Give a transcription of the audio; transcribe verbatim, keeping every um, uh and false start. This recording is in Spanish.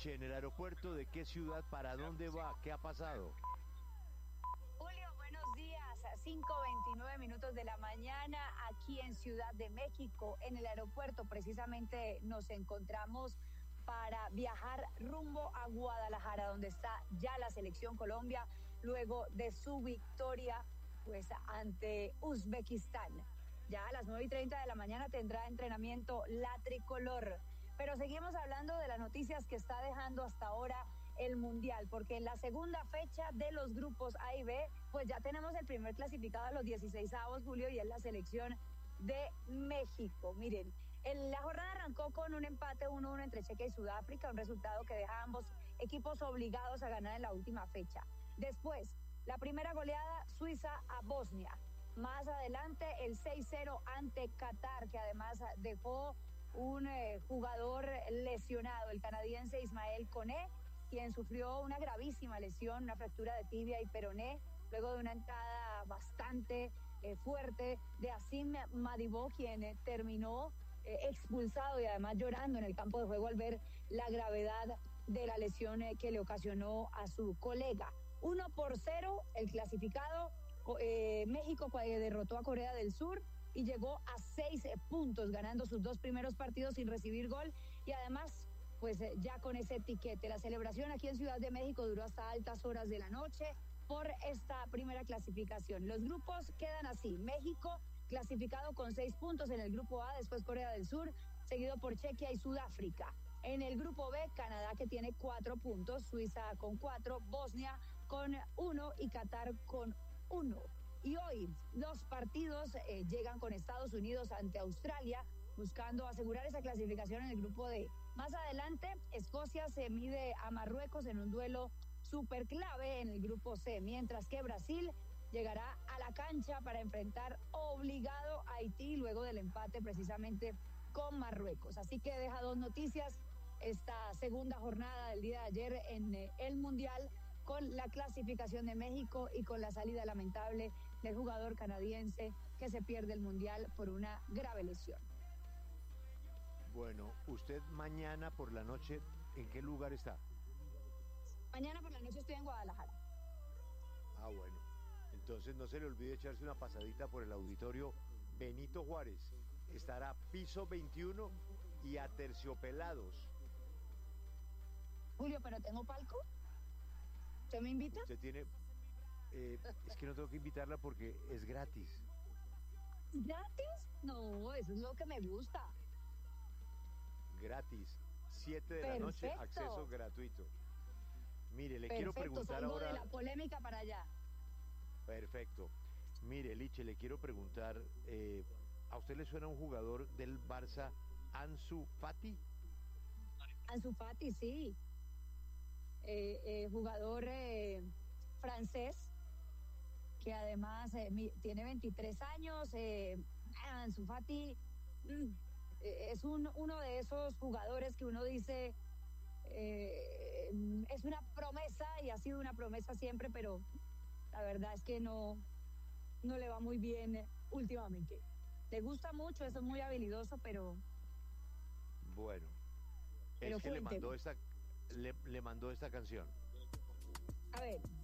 Liche, en el aeropuerto, ¿de qué ciudad, para dónde va, qué ha pasado? Julio, buenos días. cinco veintinueve minutos de la mañana aquí en Ciudad de México, en el aeropuerto. Precisamente nos encontramos para viajar rumbo a Guadalajara, donde está ya la selección Colombia, luego de su victoria pues ante Uzbekistán. Ya a las nueve y treinta de la mañana tendrá entrenamiento la tricolor. Pero seguimos hablando de las noticias que está dejando hasta ahora el Mundial, porque en la segunda fecha de los grupos A y B, pues ya tenemos el primer clasificado a los dieciseisavos, Julio, y es la selección de México. Miren, en la jornada arrancó con un empate uno uno entre Chequia y Sudáfrica, un resultado que deja a ambos equipos obligados a ganar en la última fecha. Después, la primera goleada, Suiza a Bosnia. Más adelante, el seis cero ante Qatar, que además dejó un eh, jugador lesionado, el canadiense Ismael Koné, quien sufrió una gravísima lesión, una fractura de tibia y peroné, luego de una entrada bastante eh, fuerte de Asim Madibo, quien eh, terminó eh, expulsado y además llorando en el campo de juego al ver la gravedad de la lesión eh, que le ocasionó a su colega. Uno por cero, el clasificado, eh, México eh, derrotó a Corea del Sur y llegó a seis eh, puntos, ganando sus dos primeros partidos sin recibir gol y además pues ya con ese etiquete. La celebración aquí en Ciudad de México duró hasta altas horas de la noche por esta primera clasificación. Los grupos quedan así: México clasificado con seis puntos en el grupo A, después Corea del Sur, seguido por Chequia y Sudáfrica. En el grupo B, Canadá, que tiene cuatro puntos, Suiza con cuatro, Bosnia con uno y Qatar con uno. Y hoy los partidos eh, llegan con Estados Unidos ante Australia, buscando asegurar esa clasificación en el grupo D. Más adelante, Escocia se mide a Marruecos en un duelo súper clave en el grupo C, mientras que Brasil llegará a la cancha para enfrentar obligado a Haití luego del empate precisamente con Marruecos. Así que deja dos noticias esta segunda jornada del día de ayer en eh, el Mundial, con la clasificación de México y con la salida lamentable del jugador canadiense que se pierde el Mundial por una grave lesión. Bueno, usted mañana por la noche, ¿en qué lugar está? Mañana por la noche estoy en Guadalajara. Ah, bueno. Entonces no se le olvide echarse una pasadita por el auditorio Benito Juárez. Estará piso veintiuno y Aterciopelados. Julio, ¿pero tengo palco? ¿Usted me invita? Usted tiene... Eh, es que no tengo que invitarla porque es gratis. ¿Gratis? No, eso es lo que me gusta. Gratis. siete de Perfecto. La noche, acceso gratuito. Mire, le Perfecto, quiero preguntar salgo ahora... de la polémica para allá. Perfecto. Mire, Liche, le quiero preguntar, eh, ¿a usted le suena un jugador del Barça, Ansu Fati? Ansu Fati, sí. Eh, eh, jugador eh, francés, que además eh, mi, tiene veintitrés años. Eh, Ansu Fati mm, eh, es un, uno de esos jugadores que uno dice eh, es una promesa y ha sido una promesa siempre, pero la verdad es que no, no le va muy bien últimamente. Le gusta mucho, eso es muy habilidoso, pero... Bueno, pero es que le cuénteme. mandó esta, le, le mandó esta canción. A ver.